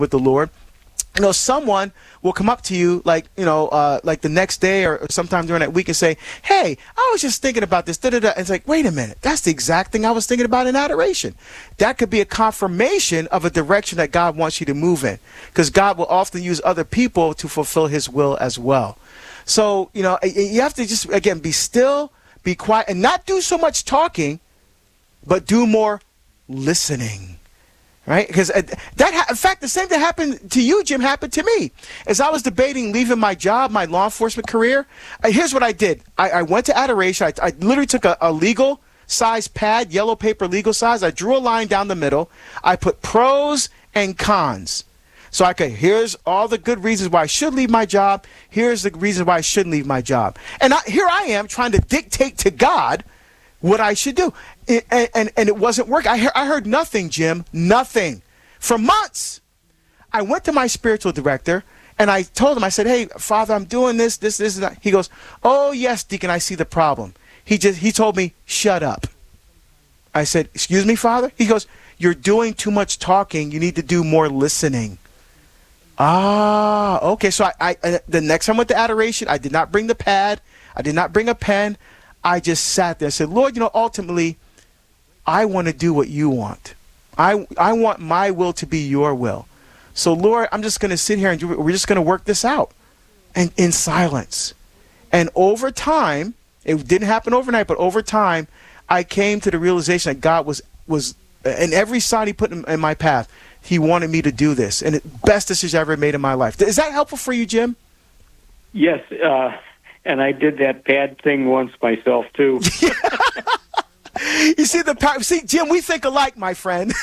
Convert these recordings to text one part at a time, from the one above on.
with the Lord, someone will come up to you like the next day or sometime during that week and say, hey, I was just thinking about this, da-da-da. And it's like, wait a minute, that's the exact thing I was thinking about in adoration. That could be a confirmation of a direction that God wants you to move in, because God will often use other people to fulfill his will as well. So, you have to just, again, be still, be quiet, and not do so much talking, but do more listening. Right? Because in fact, the same thing happened to you, Jim, happened to me. As I was debating leaving my job, my law enforcement career, here's what I did. I went to adoration. I literally took a legal size pad, yellow paper legal size. I drew a line down the middle. I put pros and cons. So here's all the good reasons why I should leave my job. Here's the reasons why I shouldn't leave my job. And here I am trying to dictate to God what I should do. And it wasn't working. I heard nothing, Jim, nothing. For months, I went to my spiritual director, and I told him, I said, hey, Father, I'm doing this, and that. He goes, oh, yes, Deacon, I see the problem. He told me, shut up. I said, excuse me, Father? He goes, you're doing too much talking. You need to do more listening. Ah, okay. So the next time I went to adoration, I did not bring the pad. I did not bring a pen. I just sat there and said, Lord, ultimately, I want to do what you want. I want my will to be your will. So, Lord, I'm just going to sit here and we're just going to work this out, and in silence. And over time, it didn't happen overnight, but over time, I came to the realization that God was in every sign he put in my path, he wanted me to do this. And the best decision I ever made in my life. Is that helpful for you, Jim? Yes, and I did that pad thing once myself, too. You see, Jim, we think alike, my friend.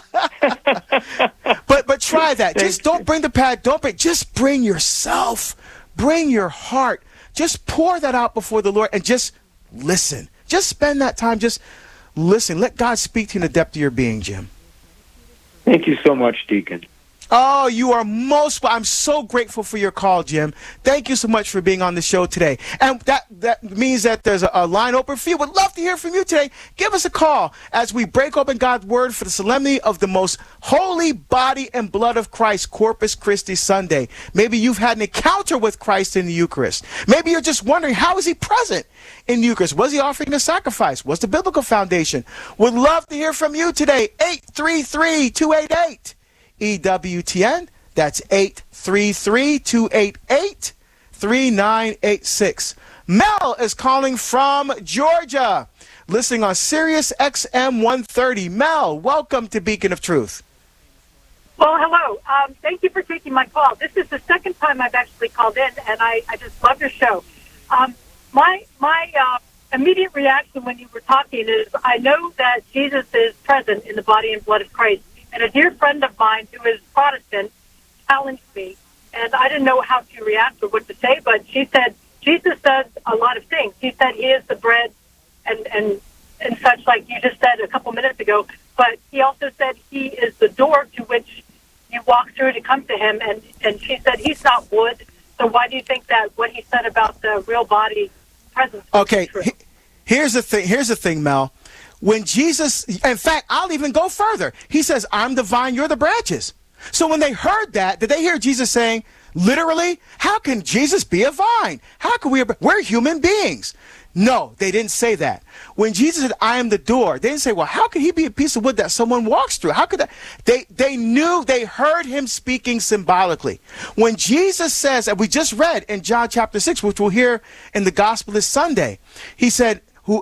But try that. Just don't bring the pad. Just bring yourself. Bring your heart. Just pour that out before the Lord and just listen. Just spend that time. Just listen. Let God speak to you in the depth of your being, Jim. Thank you so much, Deacon. Oh, you are I'm so grateful for your call, Jim. Thank you so much for being on the show today. And that means that there's a line open for you. Would love to hear from you today. Give us a call as we break open God's word for the solemnity of the most holy body and blood of Christ, Corpus Christi Sunday. Maybe you've had an encounter with Christ in the Eucharist. Maybe you're just wondering, how is he present in the Eucharist? Was he offering a sacrifice? What's the biblical foundation? Would love to hear from you today. 833-288. EWTN. That's 833-288-3986. Mel is calling from Georgia, listening on Sirius XM 130. Mel, welcome to Beacon of Truth. Well, hello. Thank you for taking my call. This is the second time I've actually called in, and I just love your show. My immediate reaction when you were talking is, I know that Jesus is present in the body and blood of Christ. And a dear friend of mine who is Protestant challenged me, and I didn't know how to react or what to say, but she said, Jesus does a lot of things. He said he is the bread and such, like you just said a couple minutes ago, but he also said he is the door to which you walk through to come to him, and she said he's not wood, so why do you think that what he said about the real body presence? Okay, here's the thing, Mel. When Jesus, in fact, I'll even go further. He says, I'm the vine, you're the branches. So when they heard that, did they hear Jesus saying, literally, how can Jesus be a vine? How can we're human beings? No, they didn't say that. When Jesus said, I am the door, they didn't say, well, how could he be a piece of wood that someone walks through? How could that? They knew, they heard him speaking symbolically. When Jesus says, and we just read in John chapter 6, which we'll hear in the gospel this Sunday, he said,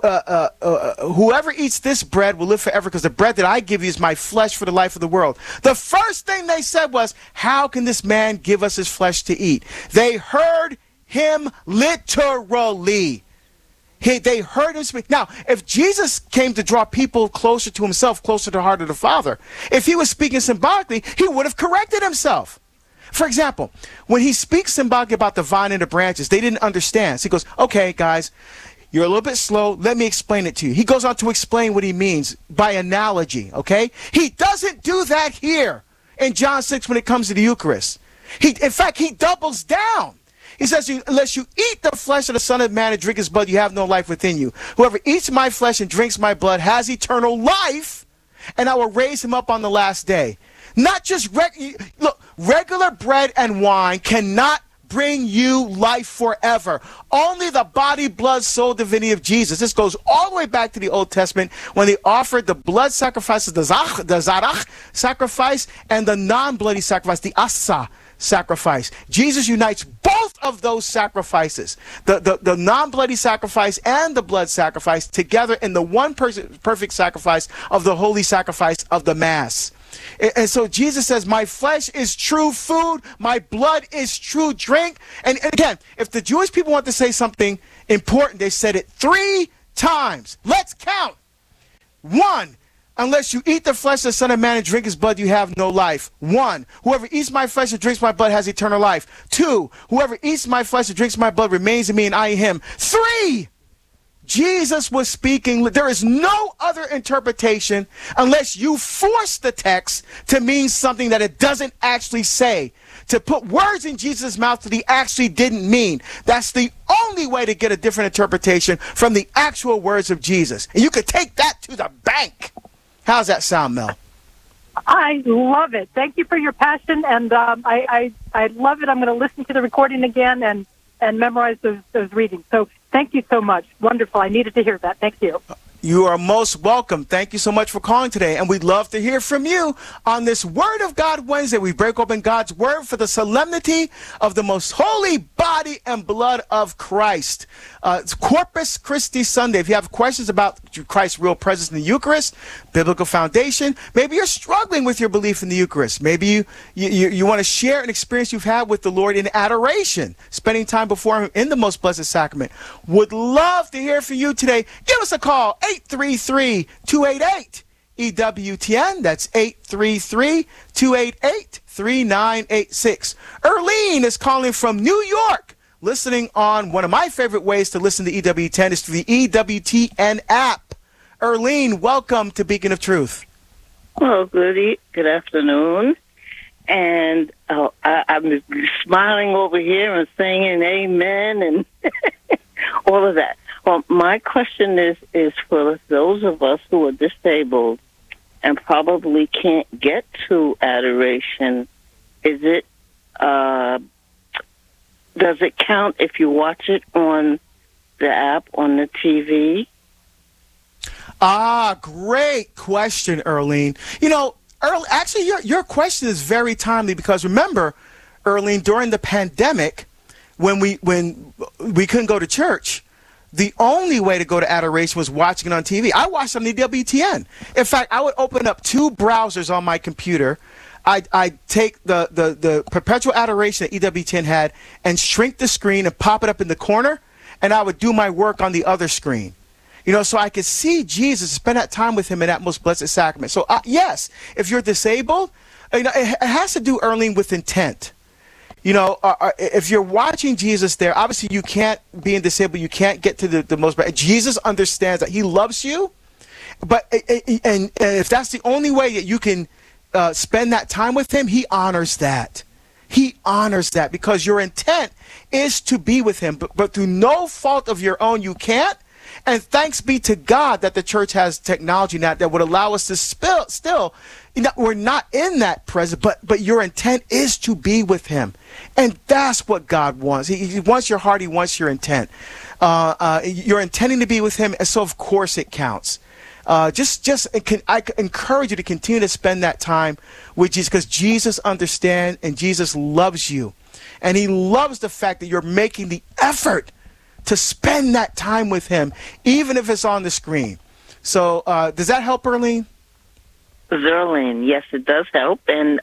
whoever eats this bread will live forever, because the bread that I give you is my flesh for the life of the world. The first thing they said was, how can this man give us his flesh to eat? They heard him literally. They heard him speak. Now, if Jesus came to draw people closer to himself, closer to the heart of the Father, if he was speaking symbolically, he would have corrected himself. For example, when he speaks symbolically about the vine and the branches, they didn't understand. So he goes, okay, guys, you're a little bit slow. Let me explain it to you. He goes on to explain what he means by analogy, okay? He doesn't do that here in John 6 when it comes to the Eucharist. In fact, he doubles down. He says, unless you eat the flesh of the Son of Man and drink his blood, you have no life within you. Whoever eats my flesh and drinks my blood has eternal life, and I will raise him up on the last day. Not just, look, regular bread and wine cannot bring you life forever. Only the body, blood, soul, divinity of Jesus. This goes all the way back to the Old Testament when they offered the blood sacrifices, the Zarach sacrifice, and the non-bloody sacrifice, the Asa sacrifice. Jesus unites both of those sacrifices, the non-bloody sacrifice and the blood sacrifice, together in the one perfect sacrifice of the holy sacrifice of the Mass. And so Jesus says, my flesh is true food, my blood is true drink. And again, if the Jewish people want to say something important, they said it 3 times. Let's count. 1, unless you eat the flesh of the Son of Man and drink his blood, you have no life. 1, whoever eats my flesh and drinks my blood has eternal life. 2, whoever eats my flesh and drinks my blood remains in me and I in him. 3, Jesus was speaking. There is no other interpretation unless you force the text to mean something that it doesn't actually say. To put words in Jesus' mouth that he actually didn't mean. That's the only way to get a different interpretation from the actual words of Jesus. And you could take that to the bank. How's that sound, Mel? I love it. Thank you for your passion, and I love it. I'm going to listen to the recording again and memorize those readings. So thank you so much. Wonderful. I needed to hear that. Thank you. You are most welcome. Thank you so much for calling today. And we'd love to hear from you on this Word of God Wednesday. We break open God's Word for the solemnity of the most holy body and blood of Christ. It's Corpus Christi Sunday. If you have questions about Christ's real presence in the Eucharist, biblical foundation, maybe you're struggling with your belief in the Eucharist. Maybe you want to share an experience you've had with the Lord in adoration, spending time before him in the most blessed sacrament. Would love to hear from you today. Give us a call, 833-288-EWTN. That's 833-288-3986. Erlene is calling from New York, listening on one of my favorite ways to listen to EWTN is through the EWTN app. Erlene, welcome to Beacon of Truth. Well, good afternoon. And I'm smiling over here and singing amen and all of that. Well, my question is for those of us who are disabled and probably can't get to adoration. Is it does it count if you watch it on the app, on the TV? Great question, Erlene. You know, actually, your question is very timely because remember, Erlene, during the pandemic, when we couldn't go to church, the only way to go to adoration was watching it on TV. I watched on the EWTN. In fact, I would open up 2 browsers on my computer. I'd take the perpetual adoration that EWTN had and shrink the screen and pop it up in the corner, and I would do my work on the other screen. You know, so I could see Jesus, spend that time with him in that most blessed sacrament. So, yes, if you're disabled, you know, it has to do, Erlene, with intent. You know, if you're watching Jesus there, obviously you can't, being disabled, you can't get to the most. Jesus understands that he loves you, but and if that's the only way that you can spend that time with him, he honors that. He honors that because your intent is to be with him, but through no fault of your own, you can't. And thanks be to God that the church has technology now that would allow us to still, you know, we're not in that present, but your intent is to be with him. And that's what God wants. He wants your heart. He wants your intent. You're intending to be with him, and so of course it counts. I encourage you to continue to spend that time with Jesus because Jesus understands and Jesus loves you. And he loves the fact that you're making the effort to spend that time with him, even if it's on the screen. So does that help, Erlene? Zerlene, yes, it does help. And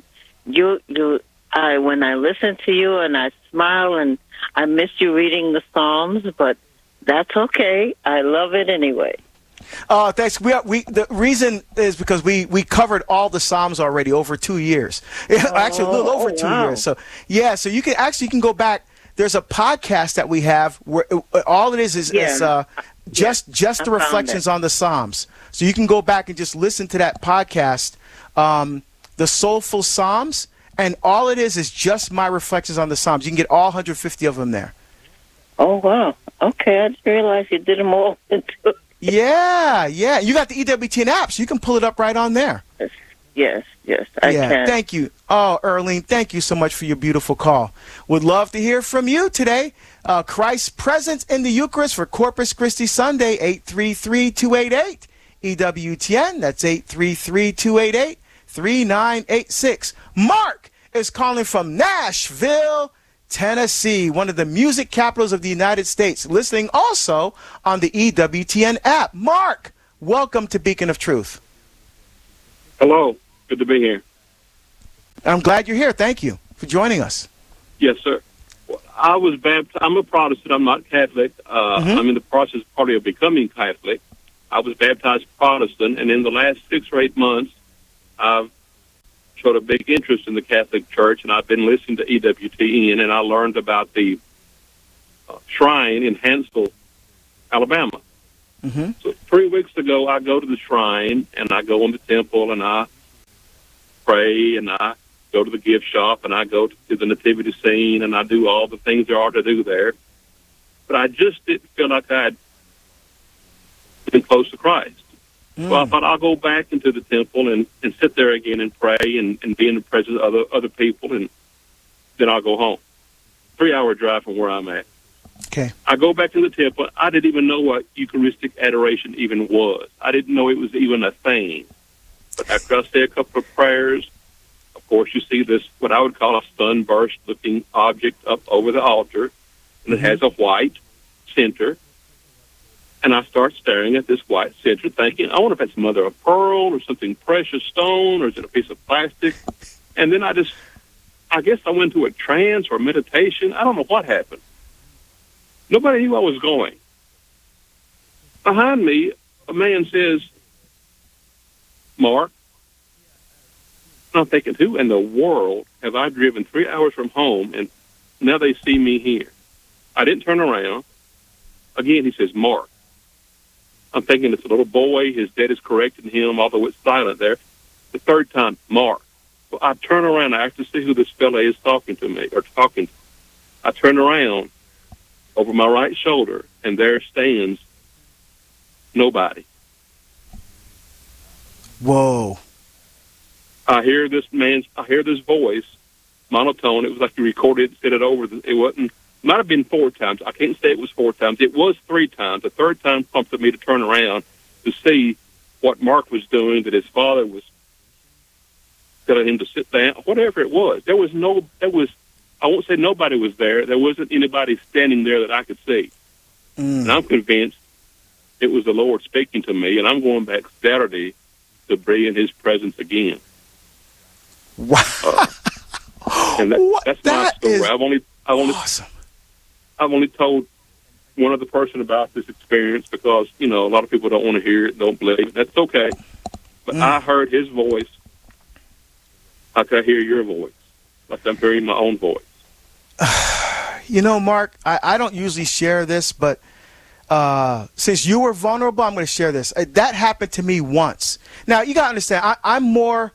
when I listen to you and I smile and I miss you reading the Psalms, but that's okay. I love it anyway. Thanks. The reason is because we covered all the Psalms already over 2 years. Actually, a little over 2 years. So yeah, so you can go back. There's a podcast that we have where all it is just the reflections on the Psalms. So you can go back and just listen to that podcast, the Soulful Psalms, and all it is just my reflections on the Psalms. You can get all 150 of them there. Oh, wow. Okay, I didn't realize you did them all. Yeah. You got the EWTN app, so you can pull it up right on there. Yes, I can. Thank you. Oh, Earlene, thank you so much for your beautiful call. Would love to hear from you today. Christ's presence in the Eucharist for Corpus Christi Sunday, 833-288. EWTN, that's 833-288-3986. Mark is calling from Nashville, Tennessee, one of the music capitals of the United States, listening also on the EWTN app. Mark, welcome to Beacon of Truth. Hello. Good to be here. I'm glad you're here. Thank you for joining us. Yes, sir. I was baptized. I'm a Protestant. I'm not Catholic. I'm in the process probably of becoming Catholic. I was baptized Protestant, and in the last 6 or 8 months, I've showed a big interest in the Catholic Church, and I've been listening to EWTN, and I learned about the shrine in Huntsville, Alabama. Mm-hmm. So 3 weeks ago, I go to the shrine, and I go in the temple, and I pray, and I go to the gift shop, and I go to the nativity scene, and I do all the things there are to do there. But I just didn't feel like I'd been close to Christ. So I thought I'll go back into the temple and sit there again and pray and be in the presence of other people, and then I'll go home. 3-hour drive from where I'm at. Okay. I go back to the temple. I didn't even know what Eucharistic adoration even was. I didn't know it was even a thing. But after I say a couple of prayers, of course, you see this, what I would call a sunburst-looking object up over the altar, and it has a white center. And I start staring at this white center, thinking, I wonder if it's mother of pearl or something precious stone, or is it a piece of plastic? And then I guess I went into a trance or meditation. I don't know what happened. Nobody knew I was going. Behind me, a man says, Mark. And I'm thinking, who in the world have I driven 3 hours from home, and now they see me here? I didn't turn around. Again, he says, Mark. I'm thinking it's a little boy. His dad is correcting him, although it's silent there. The third time, Mark. Well, I turn around. I actually see who this fella is talking to me, or talking to. I turn around over my right shoulder, and there stands nobody. Whoa. I hear this voice, monotone. It was like you recorded it, said it over. It wasn't. Might have been 4 times. I can't say it was 4 times. It was 3 times. The third time prompted me to turn around to see what Mark was doing, that his father was telling him to sit down, whatever it was. I won't say nobody was there. There wasn't anybody standing there that I could see. And I'm convinced it was the Lord speaking to me, and I'm going back Saturday to be in his presence again. Wow. And that's my story. Awesome. I've only told one other person about this experience because, a lot of people don't want to hear it, don't believe it. That's okay. But I heard his voice like I hear your voice, like I'm hearing my own voice. Mark, I don't usually share this, but since you were vulnerable, I'm going to share this. That happened to me once. Now, you got to understand, I'm more...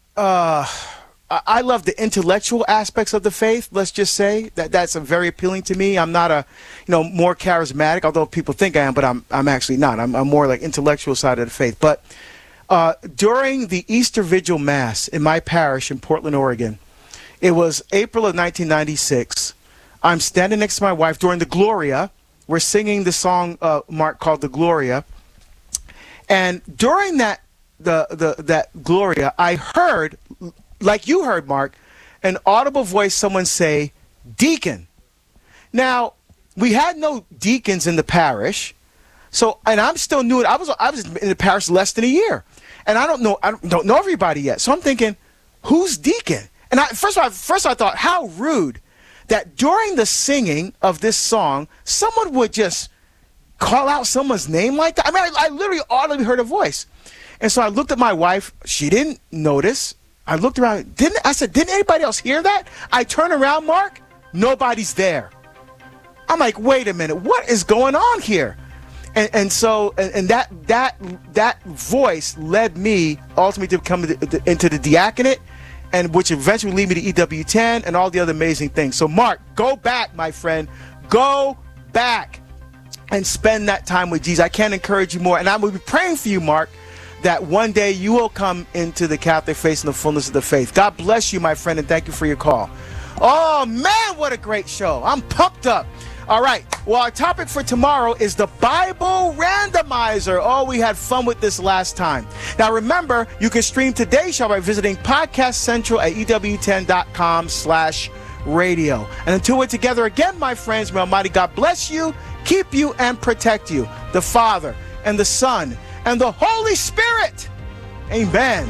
I love the intellectual aspects of the faith. Let's just say that's very appealing to me. I'm not more charismatic, although people think I am, but I'm actually not. I'm more like intellectual side of the faith. But during the Easter Vigil Mass in my parish in Portland, Oregon, it was April of 1996. I'm standing next to my wife during the Gloria. We're singing the song, Mark, called the Gloria. And during that Gloria, I heard, like you heard, Mark, an audible voice, someone say, deacon. Now, we had no deacons in the parish, and I'm still new. I was in the parish less than a year, and I don't know everybody yet. So I'm thinking, who's deacon? And first I thought, how rude that during the singing of this song, someone would just call out someone's name like that. I mean, I literally audibly heard a voice. And so I looked at my wife. She didn't notice. I looked around. I said, didn't anybody else hear that? I turn around, Mark. Nobody's there. I'm like, wait a minute. What is going on here? And so that voice led me ultimately to come into the diaconate, and which eventually lead me to EWTN and all the other amazing things. So, Mark, go back, my friend. Go back and spend that time with Jesus. I can't encourage you more. And I will be praying for you, Mark, that one day you will come into the Catholic faith and the fullness of the faith. God bless you, my friend, and thank you for your call. Oh, man, what a great show. I'm pumped up. All right. Well, our topic for tomorrow is the Bible Randomizer. Oh, we had fun with this last time. Now, remember, you can stream today's show by visiting Podcast Central at EWTN.com/radio. And until we're together again, my friends, may Almighty God bless you, keep you, and protect you. The Father and the Son and the Holy Spirit. Amen.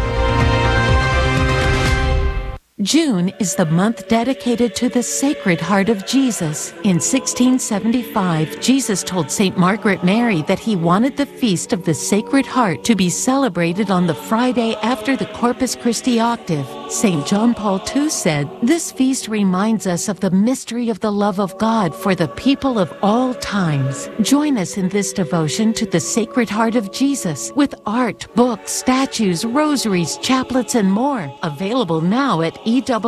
June is the month dedicated to the Sacred Heart of Jesus. In 1675, Jesus told St. Margaret Mary that he wanted the Feast of the Sacred Heart to be celebrated on the Friday after the Corpus Christi octave. St. John Paul II said, "This feast reminds us of the mystery of the love of God for the people of all times." Join us in this devotion to the Sacred Heart of Jesus with art, books, statues, rosaries, chaplets, and more. Available now at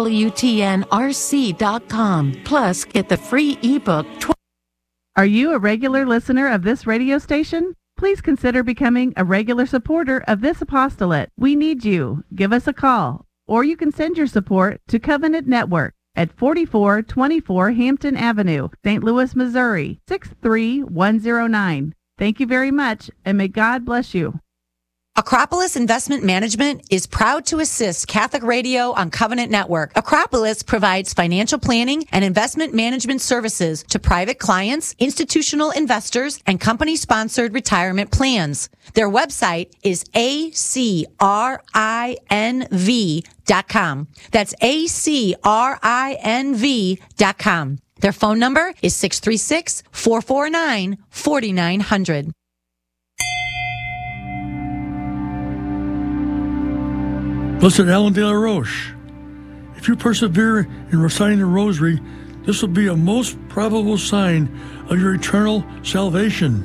EWTNRC.com. Plus, get the free ebook. Are you a regular listener of this radio station? Please consider becoming a regular supporter of this apostolate. We need you. Give us a call, or you can send your support to Covenant Network at 4424 Hampton Avenue, St. Louis, Missouri, 63109. Thank you very much, and may God bless you. Acropolis Investment Management is proud to assist Catholic Radio on Covenant Network. Acropolis provides financial planning and investment management services to private clients, institutional investors, and company-sponsored retirement plans. Their website is acrinv.com. That's acrinv.com. Their phone number is 636-449-4900. Blessed Alan de la Roche, if you persevere in reciting the Rosary, this will be a most probable sign of your eternal salvation.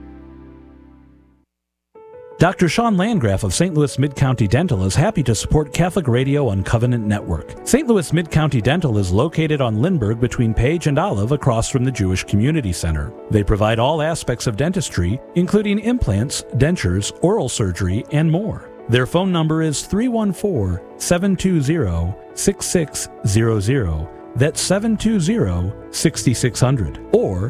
Dr. Sean Landgraf of St. Louis Mid-County Dental is happy to support Catholic Radio on Covenant Network. St. Louis Mid-County Dental is located on Lindbergh between Page and Olive across from the Jewish Community Center. They provide all aspects of dentistry, including implants, dentures, oral surgery, and more. Their phone number is 314-720-6600. That's 720-6600. Or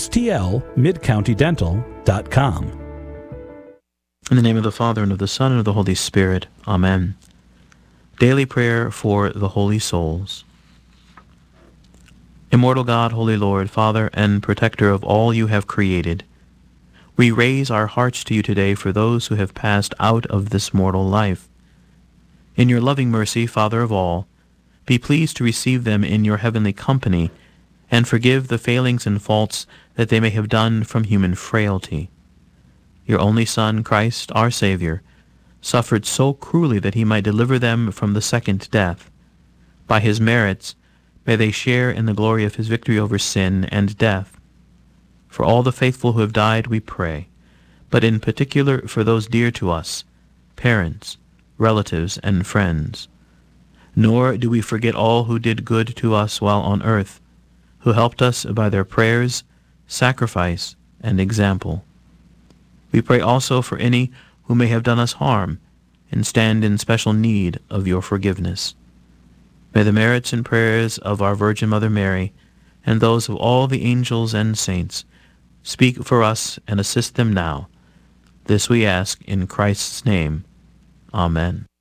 stlmidcountydental.com. In the name of the Father, and of the Son, and of the Holy Spirit. Amen. Daily prayer for the holy souls. Immortal God, Holy Lord, Father and Protector of all you have created, we raise our hearts to you today for those who have passed out of this mortal life. In your loving mercy, Father of all, be pleased to receive them in your heavenly company, and forgive the failings and faults that they may have done from human frailty. Your only Son, Christ, our Savior, suffered so cruelly that he might deliver them from the second death. By his merits, may they share in the glory of his victory over sin and death. For all the faithful who have died, we pray, but in particular for those dear to us, parents, relatives, and friends. Nor do we forget all who did good to us while on earth, who helped us by their prayers, sacrifice, and example. We pray also for any who may have done us harm and stand in special need of your forgiveness. May the merits and prayers of our Virgin Mother Mary and those of all the angels and saints speak for us and assist them now. This we ask in Christ's name. Amen.